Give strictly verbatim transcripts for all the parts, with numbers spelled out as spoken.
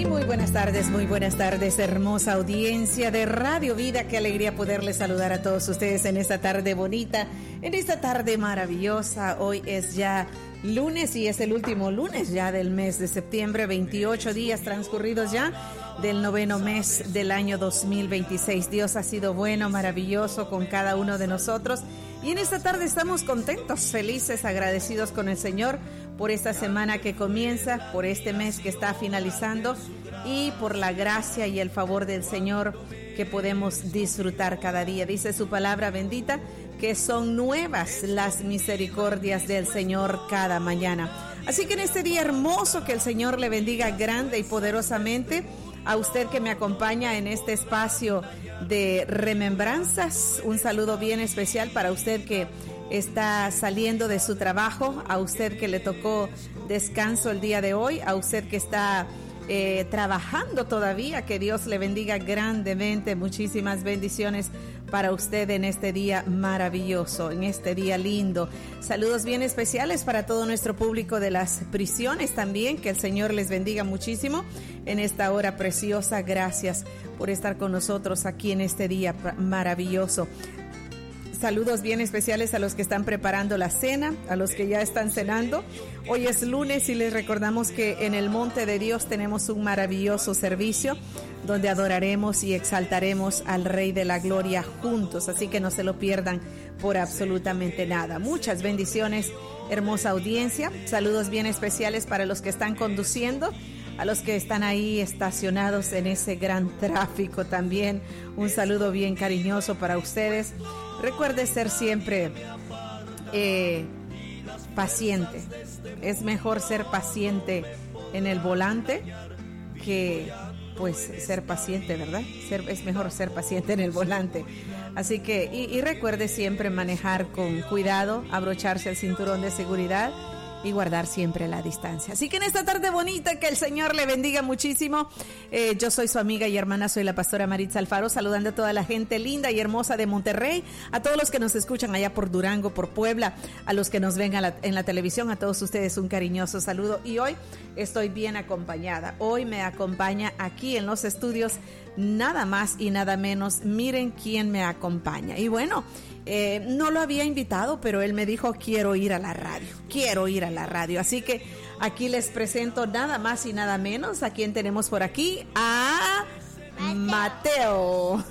Y muy buenas tardes, muy buenas tardes, hermosa audiencia de Radio Vida. Qué alegría poderles saludar a todos ustedes en esta tarde bonita, en esta tarde maravillosa. Hoy es ya lunes y es el último lunes ya del mes de septiembre, veintiocho días transcurridos ya del noveno mes del año dos mil veintiséis. Dios ha sido bueno, maravilloso con cada uno de nosotros. Y en esta tarde estamos contentos, felices, agradecidos con el Señor por esta semana que comienza, por este mes que está finalizando y por la gracia y el favor del Señor que podemos disfrutar cada día. Dice su palabra bendita que son nuevas las misericordias del Señor cada mañana. Así que en este día hermoso que el Señor le bendiga grande y poderosamente a usted que me acompaña en este espacio de remembranzas. Un saludo bien especial para usted que está saliendo de su trabajo, a usted que le tocó descanso el día de hoy, a usted que está eh, trabajando todavía, que Dios le bendiga grandemente. Muchísimas bendiciones para usted en este día maravilloso, en este día lindo. Saludos bien especiales para todo nuestro público de las prisiones también, que el Señor les bendiga muchísimo en esta hora preciosa. Gracias por estar con nosotros aquí en este día maravilloso. Saludos bien especiales a los que están preparando la cena, a los que ya están cenando. Hoy es lunes y les recordamos que en el Monte de Dios tenemos un maravilloso servicio donde adoraremos y exaltaremos al Rey de la Gloria juntos. Así que no se lo pierdan por absolutamente nada. Muchas bendiciones, hermosa audiencia. Saludos bien especiales para los que están conduciendo, a los que están ahí estacionados en ese gran tráfico también. Un saludo bien cariñoso para ustedes. Recuerde ser siempre eh, paciente. Es mejor ser paciente en el volante que pues ser paciente, ¿verdad? Ser, es mejor ser paciente en el volante. Así que, y, y recuerde siempre manejar con cuidado, abrocharse el cinturón de seguridad y guardar siempre la distancia. Así que en esta tarde bonita, que el Señor le bendiga muchísimo. Eh, yo soy su amiga y hermana, soy la pastora Maritza Alfaro, saludando a toda la gente linda y hermosa de Monterrey, a todos los que nos escuchan allá por Durango, por Puebla, a los que nos ven a la, en la televisión, a todos ustedes un cariñoso saludo. Y hoy estoy bien acompañada. Hoy me acompaña aquí en los estudios nada más y nada menos. Miren quién me acompaña. Y bueno, Eh, no lo había invitado, pero él me dijo quiero ir a la radio, quiero ir a la radio. Así que aquí les presento nada más y nada menos a quien tenemos por aquí, a Mateo.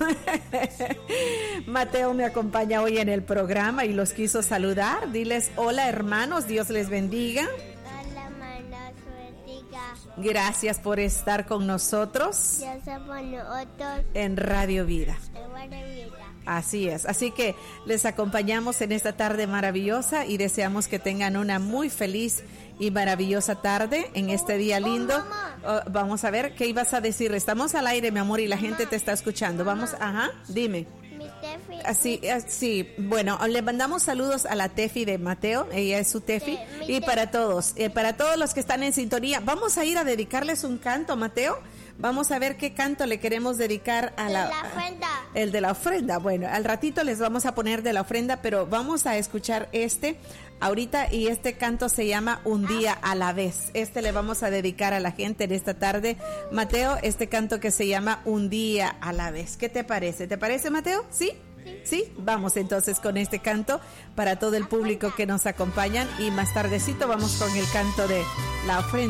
Mateo me acompaña hoy en el programa y los quiso saludar. Diles hola hermanos, Dios les bendiga. Hola hermanos, bendiga. Gracias por estar con nosotros. Gracias por nosotros en Radio Vida. en Radio Vida. Así es, así que les acompañamos en esta tarde maravillosa y deseamos que tengan una muy feliz y maravillosa tarde en este día lindo. Oh, vamos a ver, ¿qué ibas a decir? Estamos al aire, mi amor, y la gente te está escuchando. Vamos, ajá, dime. Mi Tefi. Así, así, bueno, le mandamos saludos a la Tefi de Mateo, ella es su Tefi, Sí, y para todos, eh, para todos los que están en sintonía, vamos a ir a dedicarles un canto, Mateo. Vamos a ver qué canto le queremos dedicar a la, De la ofrenda. El de la ofrenda. Bueno, al ratito les vamos a poner de la ofrenda, pero vamos a escuchar este ahorita y este canto se llama Un día a la vez. Este le vamos a dedicar a la gente en esta tarde. Mateo, este canto que se llama Un día a la vez. ¿Qué te parece? ¿Te parece, Mateo? ¿Sí? ¿Sí? Vamos entonces con este canto para todo el público que nos acompañan y más tardecito vamos con el canto de la ofrenda.